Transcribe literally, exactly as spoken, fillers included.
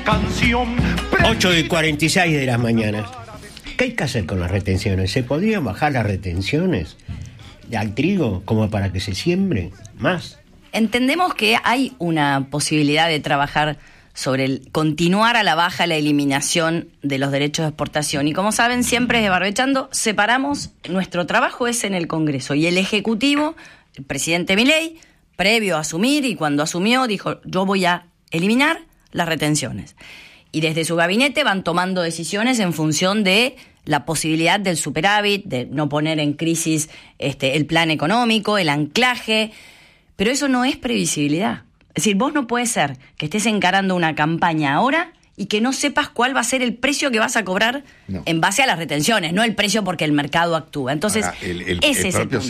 Canción. ocho y cuarenta y seis de las mañanas. ¿Qué hay que hacer con las retenciones? ¿Se podrían bajar las retenciones al trigo como para que se siembre más? Entendemos que hay una posibilidad de trabajar sobre el continuar a la baja la eliminación de los derechos de exportación. Y como saben, siempre desde Barbechando separamos, nuestro trabajo es en el Congreso. Y el Ejecutivo, el presidente Milei, previo a asumir y cuando asumió, dijo, yo voy a eliminar las retenciones. Y desde su gabinete van tomando decisiones en función de la posibilidad del superávit, de no poner en crisis este, el plan económico, el anclaje, pero eso no es previsibilidad. Es decir, vos no puede ser que estés encarando una campaña ahora y que no sepas cuál va a ser el precio que vas a cobrar no. en base a las retenciones, no el precio porque el mercado actúa. Entonces, Ahora, el, el, ese el es el propio punto.